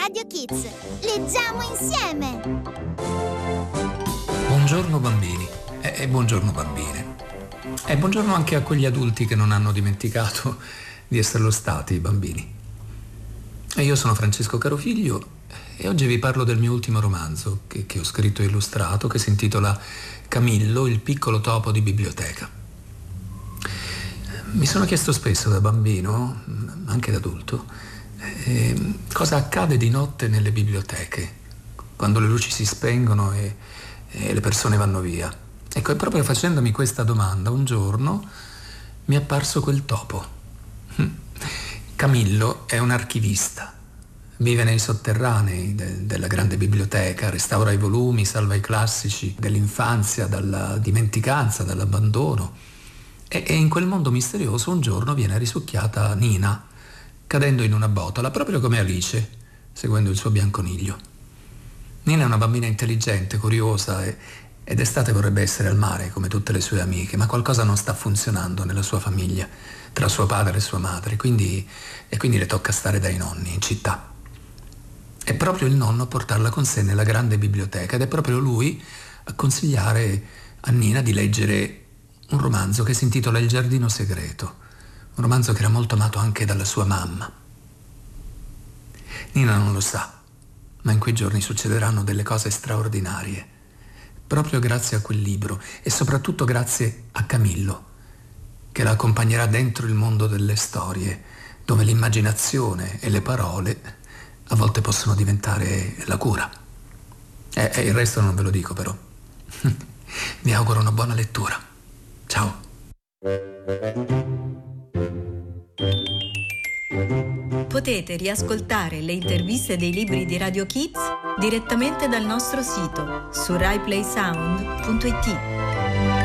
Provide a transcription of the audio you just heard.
Radio Kids. Leggiamo insieme! Buongiorno bambini e buongiorno bambine. E buongiorno anche a quegli adulti che non hanno dimenticato di esserlo stati bambini. E io sono Francesco Carofiglio e oggi vi parlo del mio ultimo romanzo che ho scritto e illustrato, che si intitola Camillo, il piccolo topo di biblioteca. Mi sono chiesto spesso da bambino, anche da adulto, cosa accade di notte nelle biblioteche, quando le luci si spengono e le persone vanno via. Ecco, e proprio facendomi questa domanda, un giorno mi è apparso quel topo. Camillo è un archivista. Vive nei sotterranei della grande biblioteca, restaura i volumi, salva i classici dell'infanzia dalla dimenticanza, dall'abbandono. E in quel mondo misterioso un giorno viene risucchiata Nina, cadendo in una botola, proprio come Alice, seguendo il suo bianconiglio. Nina è una bambina intelligente, curiosa ed estate vorrebbe essere al mare come tutte le sue amiche, ma qualcosa non sta funzionando nella sua famiglia, tra suo padre e sua madre, quindi le tocca stare dai nonni in città. È proprio il nonno a portarla con sé nella grande biblioteca ed è proprio lui a consigliare a Nina di leggere un romanzo che si intitola Il giardino segreto, un romanzo che era molto amato anche dalla sua mamma. Nina non lo sa, ma in quei giorni succederanno delle cose straordinarie, proprio grazie a quel libro e soprattutto grazie a Camillo, che la accompagnerà dentro il mondo delle storie, dove l'immaginazione e le parole a volte possono diventare la cura. E il resto non ve lo dico però. Vi auguro una buona lettura. Ciao. Potete riascoltare le interviste dei libri di Radio Kids direttamente dal nostro sito su RaiPlaySound.it.